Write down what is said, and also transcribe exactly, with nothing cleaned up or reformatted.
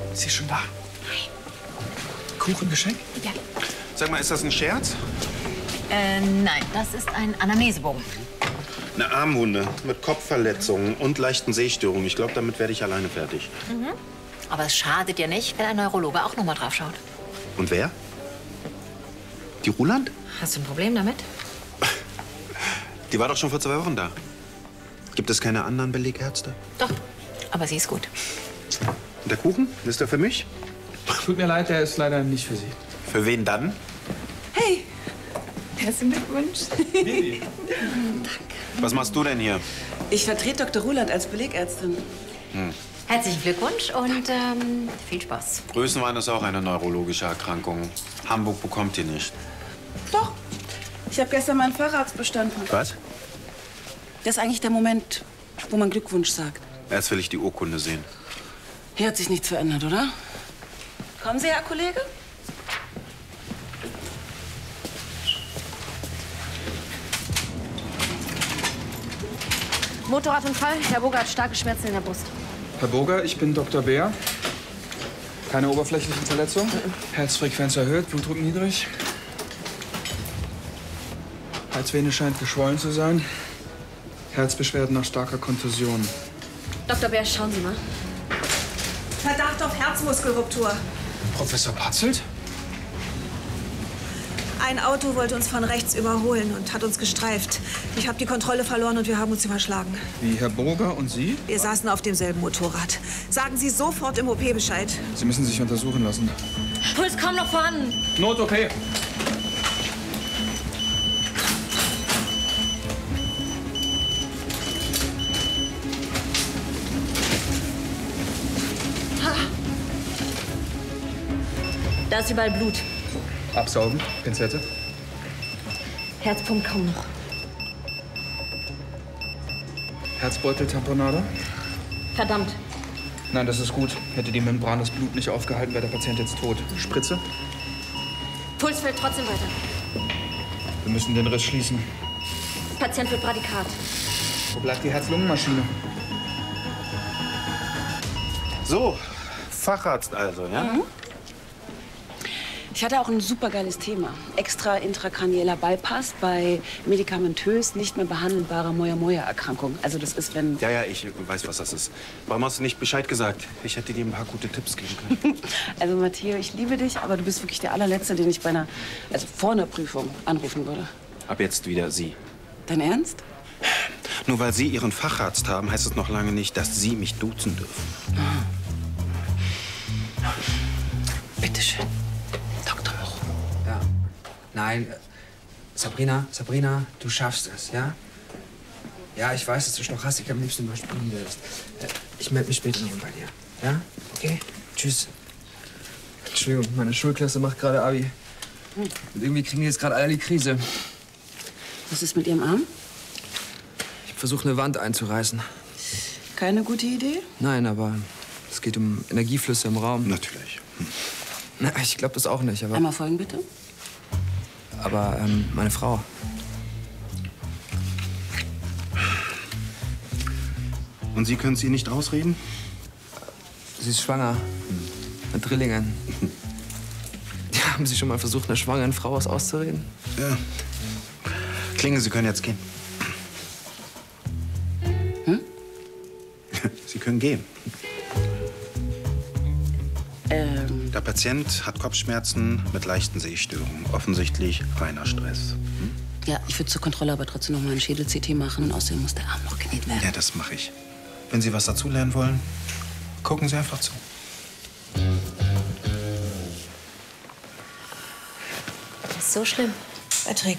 Ist sie schon da? Kuchengeschenk? Ja. Sag mal, ist das ein Scherz? Äh, nein, das ist ein Anamnesebogen. Eine Armwunde mit Kopfverletzungen und leichten Sehstörungen. Ich glaube, damit werde ich alleine fertig. Mhm. Aber es schadet dir nicht, wenn ein Neurologe auch noch mal drauf schaut. Und wer? Die Ruland? Hast du ein Problem damit? Die war doch schon vor zwei Wochen da. Gibt es keine anderen Belegärzte? Doch, aber sie ist gut. Und der Kuchen? Ist der für mich? Tut mir leid, der ist leider nicht für Sie. Für wen dann? Hey, herzlichen Glückwunsch. Baby. Was machst du denn hier? Ich vertrete Doktor Ruland als Belegärztin. Hm. Herzlichen Glückwunsch und ähm, viel Spaß. Größenwahn ist auch eine neurologische Erkrankung. Hamburg bekommt ihr nicht. Doch. Ich habe gestern meinen Facharzt bestanden. Was? Das ist eigentlich der Moment, wo man Glückwunsch sagt. Erst will ich die Urkunde sehen. Hier hat sich nichts verändert, oder? Kommen Sie, Herr Kollege? Motorradunfall. Herr Burger hat starke Schmerzen in der Brust. Herr Burger, ich bin Doktor Bär. Keine oberflächlichen Verletzungen. Herzfrequenz erhöht, Blutdruck niedrig. Halsvene scheint geschwollen zu sein. Herzbeschwerden nach starker Kontusion. Doktor Bär, schauen Sie mal. Verdacht auf Herzmuskelruptur. Professor Patzelt? Ein Auto wollte uns von rechts überholen und hat uns gestreift. Ich habe die Kontrolle verloren und wir haben uns überschlagen. Wie Herr Burger und Sie? Wir saßen auf demselben Motorrad. Sagen Sie sofort im O P Bescheid. Sie müssen sich untersuchen lassen. Puls kaum noch vorhanden. Not-O P. Da ist überall Blut. Absaugen, Pinzette. Herzpumpt kaum noch. Herzbeuteltamponade? Verdammt. Nein, das ist gut. Hätte die Membran das Blut nicht aufgehalten, wäre der Patient jetzt tot. Spritze? Puls fällt trotzdem weiter. Wir müssen den Riss schließen. Patient wird Bradykard. Wo bleibt die Herz-Lungen-Maschine? So, Facharzt also, ja? Mhm. Ich hatte auch ein supergeiles Thema. Extra intrakranieller Bypass bei medikamentös nicht mehr behandelbarer Moya-Moya-Erkrankung. Also das ist, wenn... Ja, ja, ich weiß, was das ist. Warum hast du nicht Bescheid gesagt? Ich hätte dir ein paar gute Tipps geben können. Also Matteo, ich liebe dich, aber du bist wirklich der allerletzte, den ich bei einer, also vor einer Prüfung anrufen würde. Ab jetzt wieder Sie. Dein Ernst? Nur weil Sie Ihren Facharzt haben, heißt es noch lange nicht, dass Sie mich duzen dürfen. Bitte schön. Doktor Moch. Ja. Nein, äh, Sabrina, Sabrina, du schaffst es, ja? Ja, ich weiß, dass du Stochastik am liebsten überspringen willst. Äh, ich melde mich später noch bei dir, ja? Okay? Tschüss. Entschuldigung, meine Schulklasse macht gerade Abi. Hm. Und irgendwie kriegen die jetzt gerade alle die Krise. Was ist mit Ihrem Arm? Ich versuche eine Wand einzureißen. Keine gute Idee? Nein, aber es geht um Energieflüsse im Raum. Natürlich. Hm. Na, ich glaube das auch nicht, aber... Einmal folgen, bitte. Aber ähm, meine Frau. Und Sie können es ihr nicht ausreden? Sie ist schwanger. Mit Drillingen. Ja, haben Sie schon mal versucht, einer schwangeren Frau was auszureden? Ja. Klinge, Sie können jetzt gehen. Hm? Sie können gehen. Ähm... Der Patient hat Kopfschmerzen mit leichten Sehstörungen. Offensichtlich reiner Stress. Hm? Ja, ich würde zur Kontrolle aber trotzdem noch mal ein Schädel-C T machen. Und außerdem muss der Arm noch genäht werden. Ja, das mache ich. Wenn Sie was dazulernen wollen, gucken Sie einfach zu. Das ist so schlimm. Erträglich.